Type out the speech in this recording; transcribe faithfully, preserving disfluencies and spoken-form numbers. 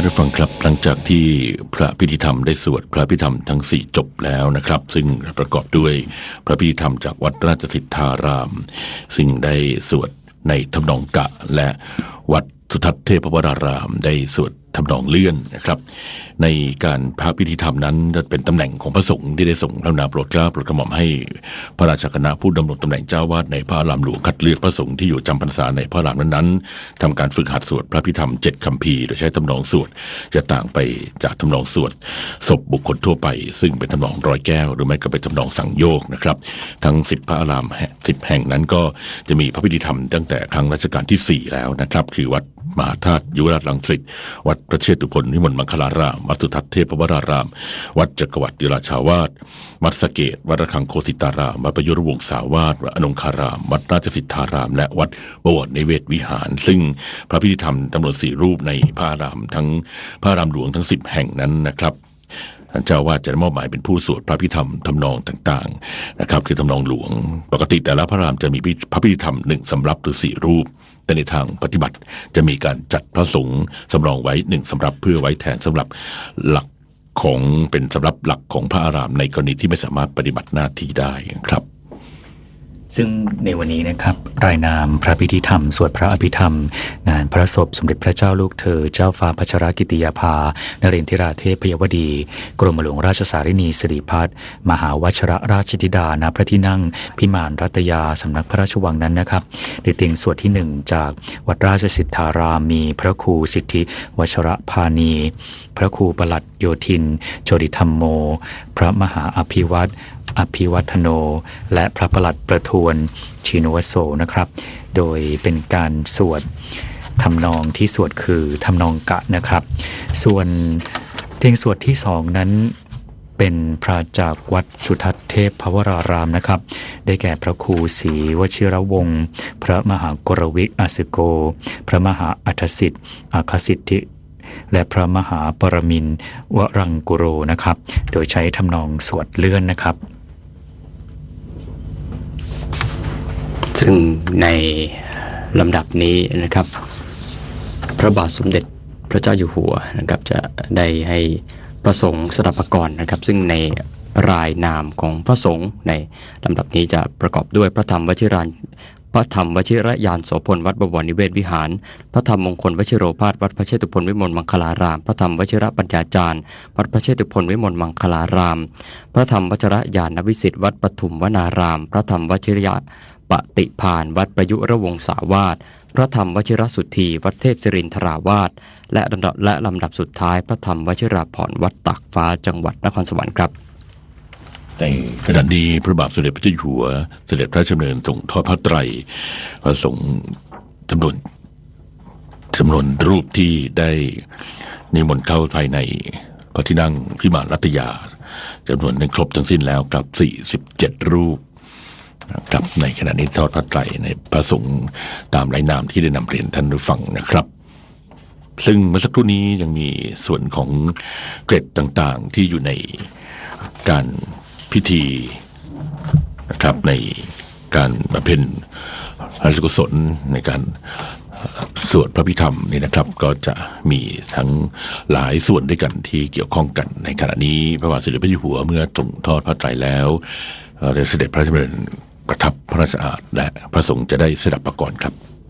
านผู้ฟังครับหลังจากที่พระพิธีธรรมได้สวดพระพิธีธรรมทั้งสี่จบแล้วนะครับซึ่งประกอบด้วยพระพิธีธรรมจากวัดราชสิทธารามซึ่งได้สวดในทำนองกะและวัดสุทัศน์เทพวรารามได้สวดทำนองเลื่อนนะครับในการพระพิธีธรรมนั้นจะเป็นตำแหน่งของพระสงฆ์ที่ได้ส่งพระนามโปรดเกล้าโปรดกระหม่อมให้พระราชคณะผู้ดำรงตำแหน่งเจ้าวาดในพระอารามหลวงคัดเลือกพระสงฆ์ที่อยู่จำพรรษาในพระอารามนั้นๆทำการฝึกหัดสวดพระพิธรรมเจ็ดคัมภีร์โดยใช้ทำนองสวดจะต่างไปจากทำนองสวดศพบุคคลทั่วไปซึ่งเป็นทำนองร้อยแก้วหรือไม่ก็เป็นทำนองสังโยกนะครับทั้งสิบพระอารามสิบแห่งนั้นก็จะมีพระพิธีธรรมตั้งแต่ครั้งรัชกาลที่สี่แล้วนะครับคือวัดมหาธาตุยุวราชรังสิตวัดพระเชตุพนวิมลมังคลารามวัดสุทัศน์เทพวรารามวัดจักรวรรดิราชาวาสวัดสะเกษวัดระฆังโคสิตารามวัดประยุรวงศาวาสวัดอนงคารามวัดราชสิทธารามและวัดบวรนิเวศวิหารซึ่งพระพิธีธรรมจำนวนสี่รูปในพระอารามทั้งพระอารามหลวงทั้งสิบแห่งนั้นนะครับท่านเจ้าวาดจะมอบหมายเป็นผู้สวดพระพิธรรมทำนองต่างๆนะครับคือทำนองหลวงปกติแต่ละพระอารามจะมีพระพิธีธรรมหนึ่งสำรับหรือสี่รูปแต่ในทางปฏิบัติจะมีการจัดพระสงฆ์สำรองไว้หนึ่งสำรับเพื่อไว้แทนสำหรับหลักของเป็นสำรับหลักของพระอารามในกรณีที่ไม่สามารถปฏิบัติหน้าที่ได้ครับซึ่งในวันนี้นะครับรายนามพระพิธีธรรมสวดพระอภิธรรมงานพระศพสมเด็จพระเจ้าลูกเธอเจ้าฟ้าพัชรกิติยาภานเรนทิราเทพยวดีกรมหลวงราชสารินีสิริพัฒน์มหาวชิรราชธิดาณพระที่นั่งพิมานรัตยาสำนักพระราชวังนั้นนะครับในเตียงสวดที่หนึ่งจากวัดราชสิทธารามมีพระครูสิทธิวชรพานีพระครูปลัดโยธินโชติธรรมโมพระมหาอภิวัตรอภิวัฒโนและพระประหลัดประทวนชินวโสนะครับโดยเป็นการสวดทำนองที่สวดคือทำนองกะนะครับส่วนเพลงสวดที่สองนั้นเป็นพระจากวัดสุทัศน์เทพวรารามนะครับได้แก่พระครูศรีวชิรวงศ์พระมหากรวิอาสิโกพระมหาอัฏฐสิทธิ์อาคสิทธิและพระมหาปรมินทร์วรังกุโรนะครับโดยใช้ทำนองสวดเลื่อนนะครับซึ่งในลำดับนี้นะครับพระบาทสมเด็จพระเจ้าอยู่หัวนะครับจะได้ให้พระสงฆ์สดับกรนะครับซึ่งในรายนามของพระสงฆ์ในลำดับนี้จะประกอบด้วยพระธรรมวชิรานพระธรรมวชิรยานโสพลวัดบวรนิเวศวิหารพระธรรมมงคลวชิโรภาสวัดพระเชตุพนวิมลมังคลารามพระธรรมวชิรปัญญาจารย์วัดพระเชตุพนวิมลมังคลารามพระธรรมวชิรญาณวิสิทธิ์วัดปทุมวนารามพระธรรมวชิรปฏิภาณวัดประยุรวงศาวาสพระธรรมวชิรสุทธีวัดเทพศิรินทราวาสและลำดับและลำดับสุดท้ายพระธรรมวชิราภรณ์วัดตากฟ้าจังหวัดนครสวรรค์ครับในขณะนี้พระบาทสมเด็จพระเจ้าอยู่หัวเสด็จพระราชดำเนินส่งทอดพระไตรพระสงฆ์จำนวนจำนวนรูปที่ได้นิมนต์เข้าภายในพระที่นั่งพิมานรัตยาจำนวนนั้นครบทั้งสิ้นแล้วกับสี่สิบเจ็ดรูปครับในขณะนี้ทอดพระไตรในพระสงฆ์ตามรายนามที่ได้นำเรียนท่านผู้ฟังนะครับซึ่งเมื่อสักครู่นี้ยังมีส่วนของเกร็ดต่างๆที่อยู่ในการพิธีนะครับในการบำเพ็ญพระราชกุศลในการสวดพระพิธรรมนี่นะครับก็จะมีทั้งหลายส่วนด้วยกันที่เกี่ยวข้องกันในขณะนี้พระบาทสมเด็จพระเจ้าอยู่หัวเมื่อทรงทอดพระไตรแล้วได้เสด็จพระราชดำเนินประทับพระราชอาณาและพระสงฆ์จะได้สดับประกรณ์ครับ